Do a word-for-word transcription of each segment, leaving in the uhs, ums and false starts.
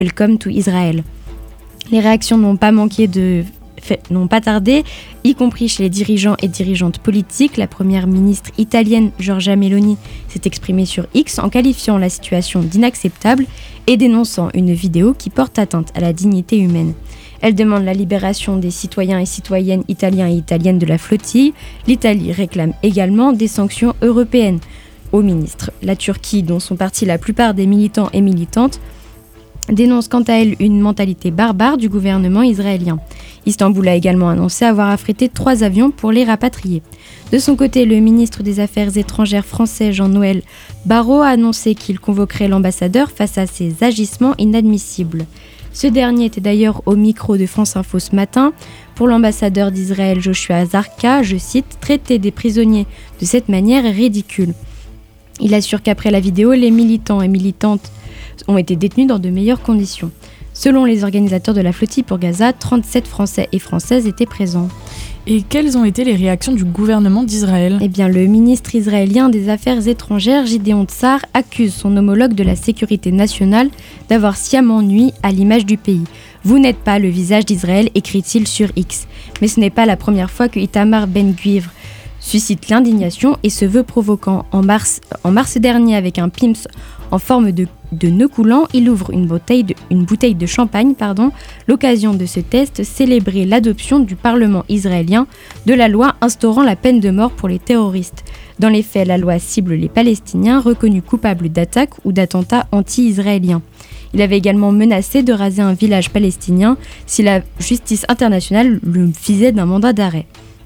Welcome to Israel. Les réactions n'ont pas manqué de... Fait, n'ont pas tardé, y compris chez les dirigeants et dirigeantes politiques. La première ministre italienne Giorgia Meloni s'est exprimée sur X en qualifiant la situation d'inacceptable et dénonçant une vidéo qui porte atteinte à la dignité humaine. Elle demande la libération des citoyens et citoyennes italiens et italiennes de la flottille. L'Italie réclame également des sanctions européennes au ministre. La Turquie, dont sont partis la plupart des militants et militantes, dénonce quant à elle une mentalité barbare du gouvernement israélien. Istanbul a également annoncé avoir affrété trois avions pour les rapatrier. De son côté, le ministre des Affaires étrangères français Jean-Noël Barrot a annoncé qu'il convoquerait l'ambassadeur face à ces agissements inadmissibles. Ce dernier était d'ailleurs au micro de France Info ce matin. Pour l'ambassadeur d'Israël Joshua Zarka, je cite, « Traiter des prisonniers de cette manière est ridicule ». Il assure qu'après la vidéo, les militants et militantes ont été détenus dans de meilleures conditions. Selon les organisateurs de la flottille pour Gaza, trente-sept Français et Françaises étaient présents. Et quelles ont été les réactions du gouvernement d'Israël ? Eh bien, le ministre israélien des Affaires étrangères, Gideon Tsar, accuse son homologue de la sécurité nationale d'avoir sciemment nui à l'image du pays. « Vous n'êtes pas le visage d'Israël », écrit-il sur X. Mais ce n'est pas la première fois que Itamar Ben-Gvir suscite l'indignation et se veut provoquant. En mars, en mars dernier, avec un pims en forme de, de nœud coulant, il ouvre une bouteille de, une bouteille de champagne. Pardon. L'occasion de ce test célébrait l'adoption du Parlement israélien de la loi instaurant la peine de mort pour les terroristes. Dans les faits, la loi cible les Palestiniens reconnus coupables d'attaques ou d'attentats anti-israéliens. Il avait également menacé de raser un village palestinien si la justice internationale le visait d'un mandat d'arrêt.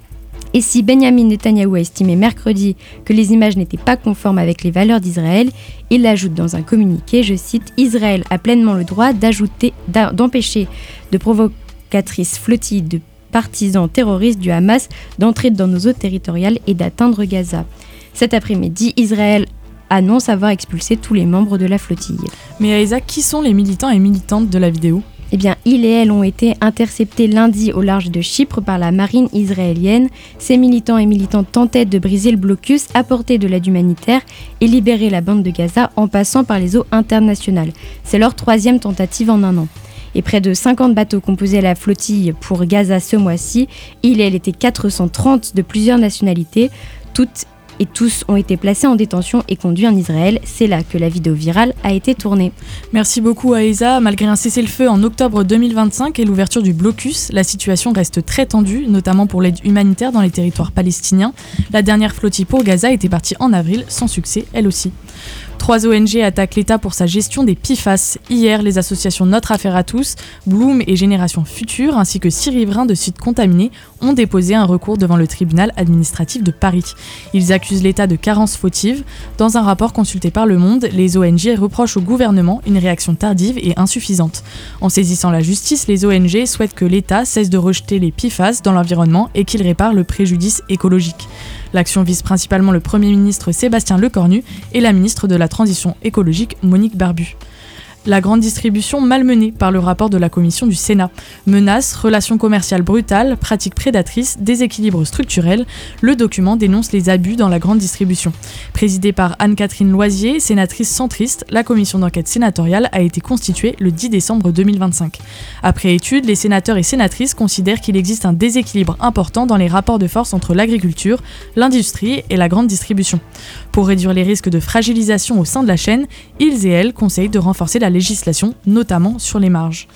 Et si Benyamin Netanyahou a estimé mercredi que les images n'étaient pas conformes avec les valeurs d'Israël, il ajoute dans un communiqué, je cite, « Israël a pleinement le droit d'ajouter, d'empêcher de provocatrices flottilles de partisans terroristes du Hamas d'entrer dans nos eaux territoriales et d'atteindre Gaza. » Cet après-midi, Israël annonce avoir expulsé tous les membres de la flottille. Mais Aïssa, qui sont les militants et militantes de la vidéo ? Eh bien, il et elle ont été interceptés lundi au large de Chypre par la marine israélienne. Ces militants et militantes tentaient de briser le blocus, apporter de l'aide humanitaire et libérer la bande de Gaza en passant par les eaux internationales. C'est leur troisième tentative en un an. Et près de cinquante bateaux composaient la flottille pour Gaza ce mois-ci. Il et elle étaient quatre cent trente de plusieurs nationalités, toutes et tous ont été placés en détention et conduits en Israël. C'est là que la vidéo virale a été tournée. Merci beaucoup Aïssa. Malgré un cessez-le-feu en octobre deux mille vingt-cinq et l'ouverture du blocus, la situation reste très tendue, notamment pour l'aide humanitaire dans les territoires palestiniens. La dernière flottille pour Gaza était partie en avril, sans succès, elle aussi. Trois O N G attaquent l'État pour sa gestion des P F A S. Hier, les associations Notre Affaire à tous, Bloom et Génération Future, ainsi que six riverains de sites contaminés, ont déposé un recours devant le tribunal administratif de Paris. Ils accusent l'État de carence fautive. Dans un rapport consulté par Le Monde, les O N G reprochent au gouvernement une réaction tardive et insuffisante. En saisissant la justice, les O N G souhaitent que l'État cesse de rejeter les P F A S dans l'environnement et qu'il répare le préjudice écologique. L'action vise principalement le Premier ministre Sébastien Lecornu et la ministre de la Transition écologique Monique Barbu. La grande distribution malmenée par le rapport de la commission du Sénat. Menaces, relations commerciales brutales, pratiques prédatrices, déséquilibres structurels, le document dénonce les abus dans la grande distribution. Présidée par Anne-Catherine Loisier, sénatrice centriste, la commission d'enquête sénatoriale a été constituée le dix décembre deux mille vingt-cinq. Après étude, les sénateurs et sénatrices considèrent qu'il existe un déséquilibre important dans les rapports de force entre l'agriculture, l'industrie et la grande distribution. Pour réduire les risques de fragilisation au sein de la chaîne, ils et elles conseillent de renforcer la législation, notamment sur les marges.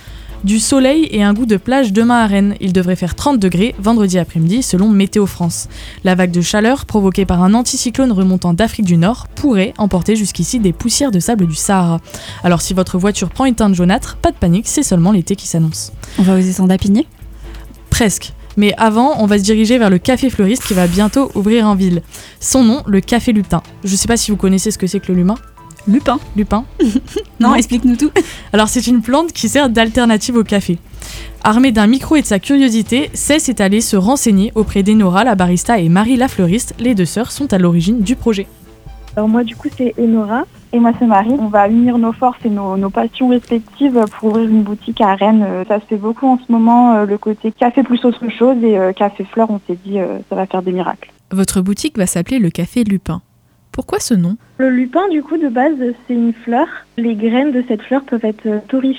Du soleil et un goût de plage demain à Rennes. Il devrait faire trente degrés vendredi après-midi selon Météo France. La vague de chaleur provoquée par un anticyclone remontant d'Afrique du Nord pourrait emporter jusqu'ici des poussières de sable du Sahara. Alors si votre voiture prend une teinte jaunâtre, pas de panique, c'est seulement l'été qui s'annonce. On va oser s'en dapiner ? Presque. Mais avant, on va se diriger vers le Café Fleuriste qui va bientôt ouvrir en ville. Son nom, le Café Lupin. Je sais pas si vous connaissez ce que c'est que le lupin. Lupin. Lupin. Non, non, explique-nous tout. Alors, c'est une plante qui sert d'alternative au café. Armé d'un micro et de sa curiosité, Cess est allé se renseigner auprès d'Enora, la barista, et Marie, la fleuriste. Les deux sœurs sont à l'origine du projet. Alors moi, du coup, c'est Enora. Et moi, c'est Marie. On va unir nos forces et nos, nos passions respectives pour ouvrir une boutique à Rennes. Ça se fait beaucoup en ce moment, le côté café plus autre chose. Et euh, café fleur, on s'est dit, euh, ça va faire des miracles. Votre boutique va s'appeler le Café Lupin. Pourquoi ce nom ? Le lupin, du coup, de base, c'est une fleur. Les graines de cette fleur peuvent être torréfiées